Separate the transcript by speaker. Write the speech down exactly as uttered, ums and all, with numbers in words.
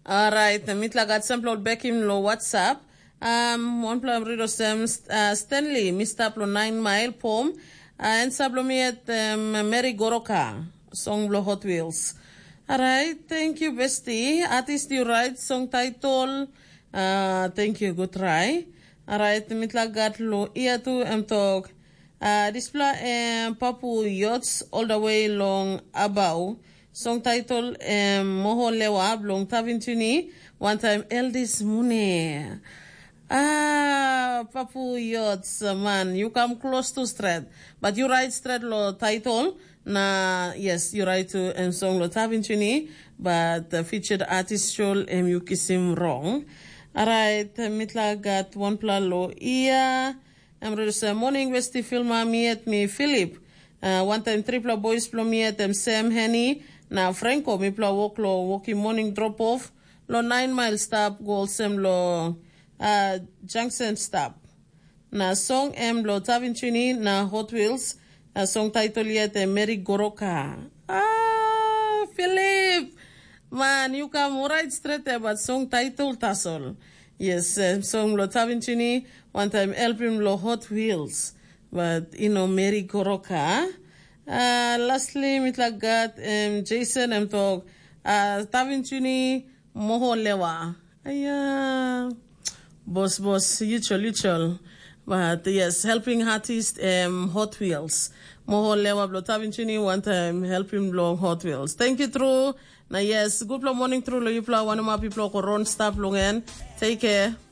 Speaker 1: All right, mitla gat upload back in lo WhatsApp. Um, one plan read sem uh, Stanley, Mister Plo nine mile poem, uh, and sablomiet um, Mary Goroka, song Blo Hot Wheels. All right, thank you, bestie. Artist, you write song title. Uh, thank you, good try. All right, mitla gat lo iatu em talk. Uh, display um, Papu Yachts all the way long Abau. Song title um, Moho Lewa Blong Tavintuni. One time Eldis Mune. Ah, Papu Yachts, uh, man, you come close to straight. But you write straight lo title. Na, yes, you write to um, song lo Tavintuni. But the featured artist show um, you kiss him wrong. Alright, uh, mitla got one pla lo iya. I'm ready to say morning Westy Filma me at me Philip. Uh, one time triple boys plo me at them Sam Henny. Na Franco mi pla walk lo walking morning drop off. Lo nine mile stop goal sem lo uh, junction stop. Na song em lo Tavinchini na Hot Wheels. Uh, song title yet uh, Mary Goroka. Ah, Philip. Man, you come right straight there, but song title tassel. Yes, uh, song lo Tavinchini. One time help him lo Hot Wheels. But, you know, Mary Goroka. Uh, lastly, mitlagat um, Jason em talk. Uh, Tavinchini Moho Lewa. Aya. Boss, boss, usual, usual. But yes, helping artist um, Hot Wheels. Moho Lewa blo Tavinchini one time help him blow Hot Wheels. Thank you, True. Na yes, good morning, True. Lo you pla one of my people ko ron stop longen. Take care.